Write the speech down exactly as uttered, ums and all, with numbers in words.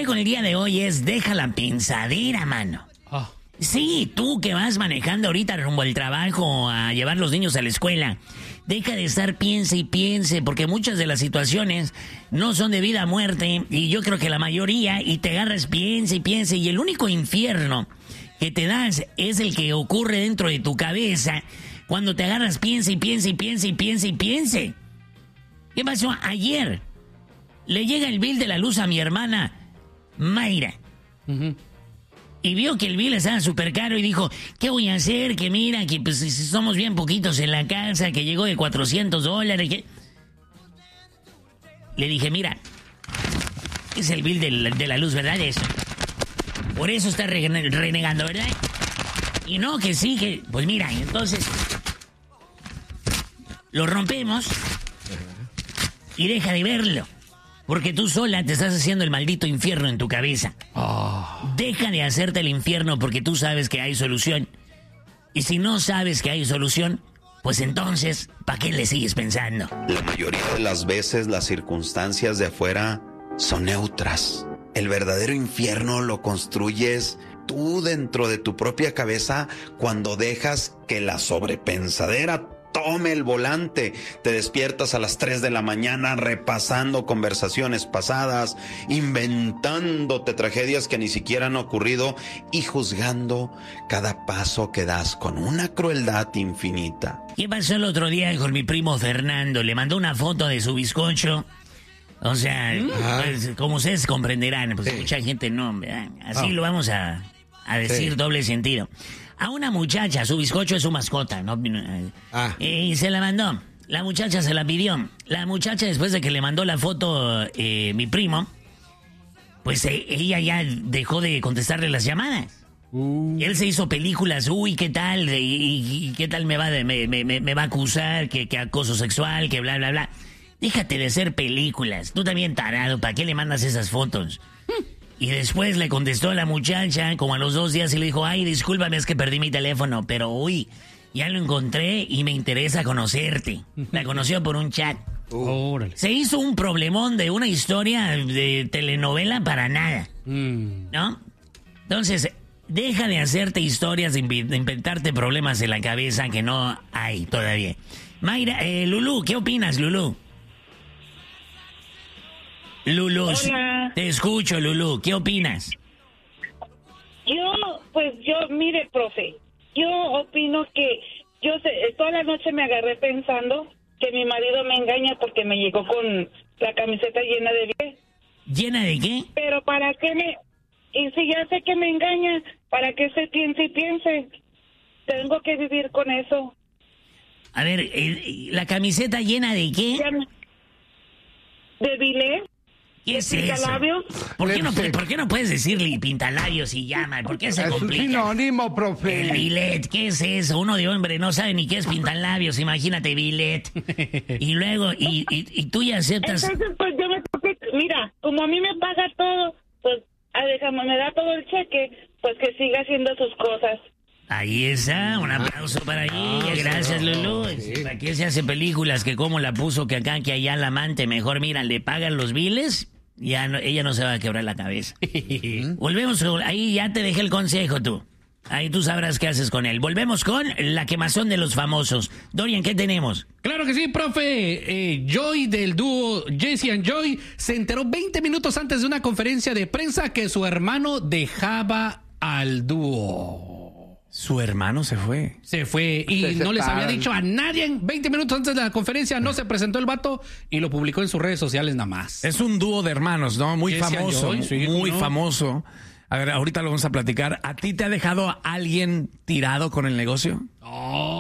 traigo el día de hoy es deja la pensadera, mano. Oh. Sí, tú que vas manejando ahorita rumbo al trabajo a llevar los niños a la escuela, deja de estar piense y piense, porque muchas de las situaciones no son de vida a muerte, y yo creo que la mayoría, y te agarras piense y piense, y el único infierno que te das es el que ocurre dentro de tu cabeza cuando te agarras piense y piense y piense y piense y piense. ¿Qué pasó? Ayer le llega el bill de la luz a mi hermana Mayra. Uh-huh. Y vio que el bill estaba súper caro y dijo, ¿qué voy a hacer? Que mira, que pues somos bien poquitos en la casa, que llegó de cuatrocientos dólares. Que... Le dije, mira, es el bill de la, de la luz, ¿verdad? Eso. Por eso está rene- renegando, ¿verdad? Y no, que sí, que... Pues mira, entonces... Lo rompemos y deja de verlo. Porque tú sola te estás haciendo el maldito infierno en tu cabeza. Oh. Deja de hacerte el infierno porque tú sabes que hay solución. Y si no sabes que hay solución, pues entonces, ¿para qué le sigues pensando? La mayoría de las veces las circunstancias de afuera son neutras. El verdadero infierno lo construyes tú dentro de tu propia cabeza cuando dejas que la sobrepensadera tome el volante. Te despiertas a las tres de la mañana repasando conversaciones pasadas, inventándote tragedias que ni siquiera han ocurrido y juzgando cada paso que das con una crueldad infinita. ¿Qué pasó el otro día con mi primo Fernando? Le mandó una foto de su bizcocho. O sea, pues, como ustedes comprenderán, pues sí. Mucha gente no, ¿verdad? Así oh. lo vamos a, a decir, sí. Doble sentido. A una muchacha, su bizcocho es su mascota, ¿no? Ah. Y se la mandó. La muchacha se la pidió. La muchacha, después de que le mandó la foto eh, mi primo, pues eh, ella ya dejó de contestarle las llamadas. Uh. Él se hizo películas, uy, ¿qué tal? Y, y, y ¿qué tal me va, de, me, me, me va a acusar? Que, que acoso sexual, que bla, bla, bla. Déjate de hacer películas. Tú también, tarado, ¿para qué le mandas esas fotos? Y después le contestó a la muchacha, como a los dos días, y le dijo, ay, discúlpame, es que perdí mi teléfono, pero uy, ya lo encontré y me interesa conocerte. La conoció por un chat. Uh. Se hizo un problemón de una historia de telenovela para nada, mm. ¿no? Entonces, deja de hacerte historias, de inventarte problemas en la cabeza que no hay todavía. Mayra, eh, Lulú, ¿qué opinas, Lulú? Lulú, hola. Te escucho, Lulú. ¿Qué opinas? Yo, pues yo, mire, profe, yo opino que yo sé, toda la noche me agarré pensando que mi marido me engaña porque me llegó con la camiseta llena de billetes. ¿Llena de qué? Pero ¿para qué me...? Y si ya sé que me engaña, ¿para qué se piense y piense? Tengo que vivir con eso. A ver, ¿la camiseta llena de qué? De billete. ¿Qué es eso? ¿Por qué, no, ¿Por qué no puedes decirle pintalabios y llama? ¿Por qué se complica? Es sinónimo, profe. El billet, ¿qué es eso? Uno de hombre no sabe ni qué es pintalabios, imagínate, billet. Y luego, y, y, y tú ya aceptas... Entonces, pues yo me... Mira, como a mí me paga todo, pues, a déjame, me da todo el cheque, pues que siga haciendo sus cosas. Ahí está, un aplauso para ella, gracias, Lulú. Sí. ¿Para qué se hace películas que como la puso que acá, que allá la amante? Mejor, mira, le pagan los biles... Ya no, ella no se va a quebrar la cabeza. Volvemos, ahí ya te dejé el consejo tú. Ahí tú sabrás qué haces con él. Volvemos con la quemazón de los famosos. Dorian, ¿qué tenemos? Claro que sí, profe. Eh, Joy del dúo Jesse and Joy se enteró veinte minutos antes de una conferencia de prensa que su hermano dejaba al dúo. Su hermano se fue. Se fue y se no les había separan. dicho a nadie. veinte minutos antes de la conferencia no se presentó el vato y lo publicó en sus redes sociales nada más. Es un dúo de hermanos, ¿no? Muy Jesse famoso, Joy, sí, muy ¿no? famoso. A ver, ahorita lo vamos a platicar. ¿A ti te ha dejado alguien tirado con el negocio? Oh.